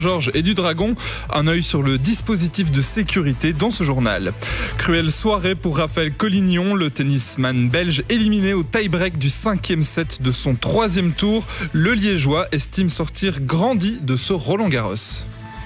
Georges et du Dragon, un œil sur le dispositif de sécurité dans ce journal. Cruelle soirée pour Raphaël Collignon, le tennisman belge éliminé au tie-break du 5e set de son 3e tour. Le Liégeois estime sortir grandi de ce Roland-Garros.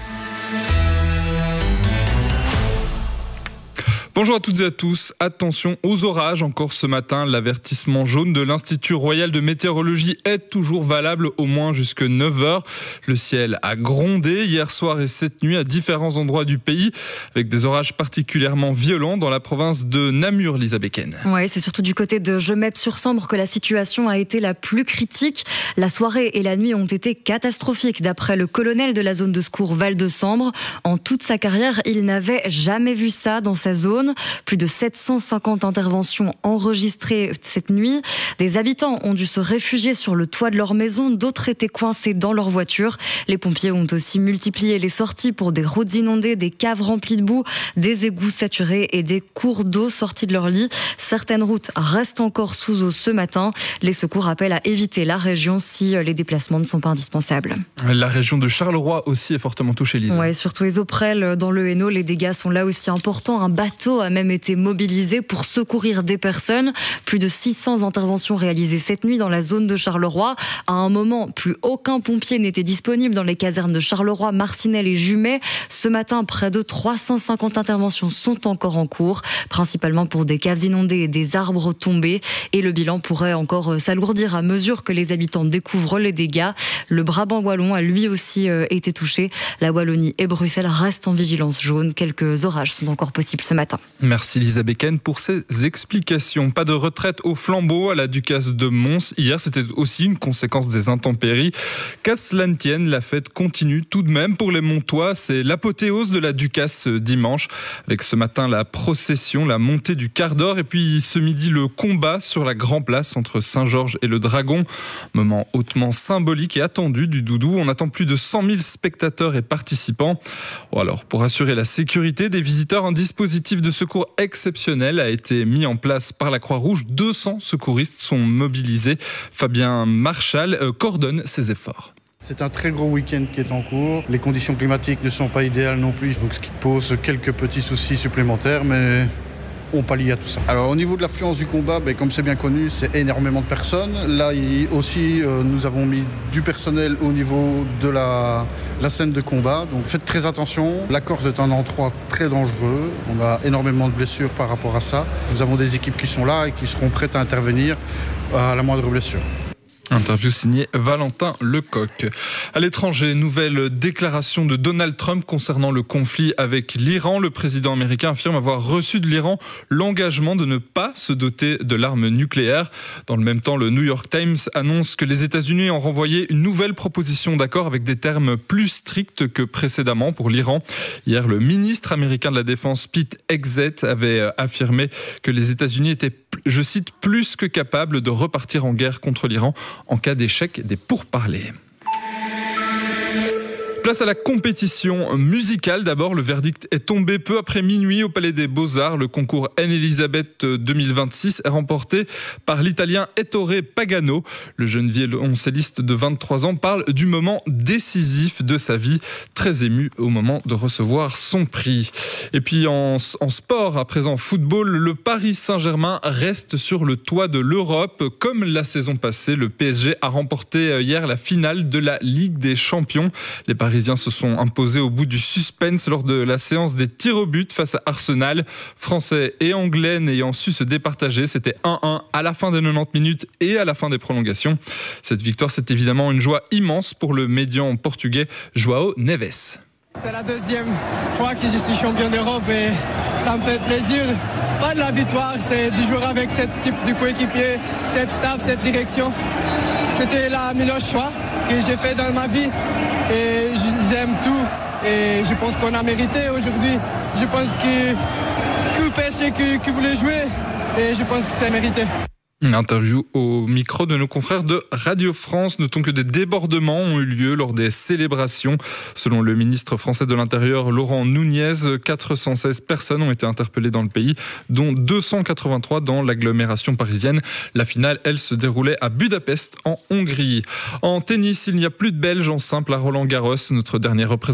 Bonjour à toutes et à tous. Attention aux orages encore ce matin. L'avertissement jaune de l'Institut royal de météorologie est toujours valable au moins jusque 9h. Le ciel a grondé hier soir et cette nuit à différents endroits du pays avec des orages particulièrement violents dans la province de Namur, Lisa Becken. Ouais, c'est surtout du côté de Gemep-sur-Sambre que la situation a été la plus critique. La soirée et la nuit ont été catastrophiques d'après le colonel de la zone de secours Val-de-Sambre. En toute sa carrière, il n'avait jamais vu ça dans sa zone. Plus de 750 interventions enregistrées cette nuit. Des habitants ont dû se réfugier sur le toit de leur maison. D'autres étaient coincés dans leur voiture. Les pompiers ont aussi multiplié les sorties pour des routes inondées, des caves remplies de boue, des égouts saturés et des cours d'eau sortis de leur lit. Certaines routes restent encore sous eau ce matin. Les secours appellent à éviter la région si les déplacements ne sont pas indispensables. La région de Charleroi aussi est fortement touchée, Lisa. Ouais, surtout les Auprelles dans le Hainaut. Les dégâts sont là aussi importants. Un bateau a même été mobilisé pour secourir des personnes. Plus de 600 interventions réalisées cette nuit dans la zone de Charleroi. À un moment, plus aucun pompier n'était disponible dans les casernes de Charleroi, Marcinelle et Jumet. Ce matin, près de 350 interventions sont encore en cours, principalement pour des caves inondées et des arbres tombés. Et le bilan pourrait encore s'alourdir à mesure que les habitants découvrent les dégâts. Le Brabant wallon a lui aussi été touché. La Wallonie et Bruxelles restent en vigilance jaune. Quelques orages sont encore possibles ce matin. Merci Lisa Becken pour ces explications. Pas de retraite au flambeau à la Ducasse de Mons. Hier, c'était aussi une conséquence des intempéries. Qu'à cela ne tienne, la fête continue tout de même pour les Montois. C'est l'apothéose de la Ducasse dimanche. Avec ce matin la procession, la montée du quart d'or et puis ce midi le combat sur la Grand Place entre Saint-Georges et le Dragon. Moment hautement symbolique et attendu du Doudou. On attend plus de 100 000 spectateurs et participants. Alors, pour assurer la sécurité des visiteurs, un dispositif de secours exceptionnel a été mis en place par la Croix-Rouge. 200 secouristes sont mobilisés. Fabien Marchal coordonne ces efforts. C'est un très gros week-end qui est en cours. Les conditions climatiques ne sont pas idéales non plus, donc ce qui pose quelques petits soucis supplémentaires, mais on pallie à tout ça. Alors au niveau de l'affluence du combat, comme c'est bien connu, c'est énormément de personnes. Là aussi, nous avons mis du personnel au niveau de la scène de combat. Donc faites très attention. La corde est un endroit très dangereux. On a énormément de blessures par rapport à ça. Nous avons des équipes qui sont là et qui seront prêtes à intervenir à la moindre blessure. Interview signée Valentin Lecoq. À l'étranger, nouvelle déclaration de Donald Trump concernant le conflit avec l'Iran. Le président américain affirme avoir reçu de l'Iran l'engagement de ne pas se doter de l'arme nucléaire. Dans le même temps, le New York Times annonce que les États-Unis ont renvoyé une nouvelle proposition d'accord avec des termes plus stricts que précédemment pour l'Iran. Hier, le ministre américain de la Défense, Pete Hegseth, avait affirmé que les États-Unis étaient, je cite, plus que capables de repartir en guerre contre l'Iran en cas d'échec des pourparlers. Place à la compétition musicale. D'abord, le verdict est tombé peu après minuit au Palais des Beaux-Arts. Le concours Anne-Elisabeth 2026 est remporté par l'Italien Ettore Pagano. Le jeune violoncelliste de 23 ans parle du moment décisif de sa vie, très ému au moment de recevoir son prix. Et puis en sport, à présent football, le Paris Saint-Germain reste sur le toit de l'Europe. Comme la saison passée, le PSG a remporté hier la finale de la Ligue des Champions. Les Parisiens se sont imposés au bout du suspense lors de la séance des tirs au but face à Arsenal. Français et Anglais n'ayant su se départager, c'était 1-1 à la fin des 90 minutes et à la fin des prolongations. Cette victoire, c'est évidemment une joie immense pour le médian portugais João Neves. C'est la deuxième fois que je suis champion d'Europe et ça me fait plaisir. Pas de la victoire, c'est de jouer avec ce type de coéquipier, cette staff, cette direction. C'était le meilleur choix que j'ai fait dans ma vie et j'aime tout et je pense qu'on a mérité aujourd'hui. Je pense que PSG qui voulait jouer et je pense que c'est mérité. Une interview au micro de nos confrères de Radio France. Notons que des débordements ont eu lieu lors des célébrations. Selon le ministre français de l'Intérieur, Laurent Nunez, 416 personnes ont été interpellées dans le pays, dont 283 dans l'agglomération parisienne. La finale, elle, se déroulait à Budapest, en Hongrie. En tennis, il n'y a plus de Belges en simple à Roland-Garros. Notre dernier représentant